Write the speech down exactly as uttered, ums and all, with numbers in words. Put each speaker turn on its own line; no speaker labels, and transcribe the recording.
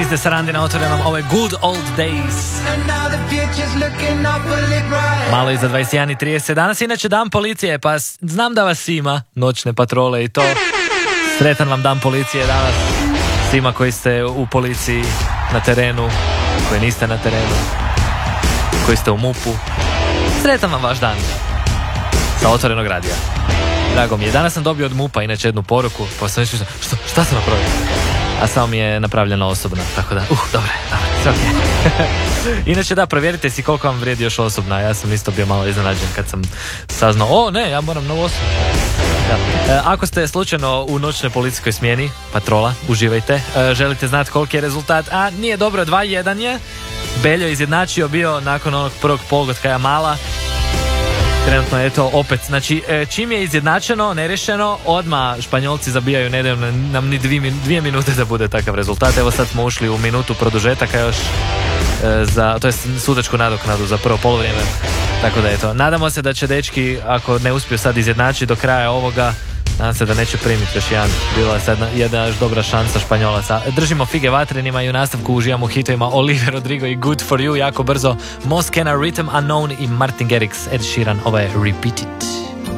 Is the Sarandi na otvorenom, ovo je Good Old Days. Malo iza dvadeset jedan i trideset. Danas je inače dan policije, pa znam da vas ima noćne patrole i to. Sretan vam dan policije danas. Svima koji ste u policiji na terenu, koji niste na terenu, koji ste u mupu. Sretan vam vaš dan sa otvorenog radija. Drago mi je. Danas sam dobio od mupa inače jednu poruku, pa sam mislio, što, šta sam napravio? A samo mi je napravljena osobna, tako da, uh, dobro, dobro, sve ok. Inače da, provjerite si koliko vam vrijedi još osobna. Ja sam isto bio malo iznenađen kad sam saznao, o ne, ja moram novu osobnu. Da. E, ako ste slučajno u noćnoj policijskoj smjeni, patrola, uživajte. E, želite znati koliki je rezultat? A nije dobro, dva jedan je. Beljo izjednačio bio nakon onog prvog pogotka Jamala. Trenutno je to opet, znači čim je izjednačeno, nerešeno, odmah Španjolci zabijaju, ne daju nam ni dvije, dvije minute da bude takav rezultat. Evo sad smo ušli u minutu produžetaka još e, za, to je sudačku nadoknadu za prvo polovrijeme, tako da je to. Nadamo se da će dečki, ako ne uspiju sad izjednačiti do kraja ovoga, nadam se da neće primiti još jedan. Bila je sad jedna još dobra šansa Španjolaca. Držimo fige vatrenima i u nastavku uživamo u hitovima Olivia Rodrigo i Good For You jako brzo. Moskena, Rhythm Unknown i Martin Garrix, Ed Sheeran, ovo je Repeat It.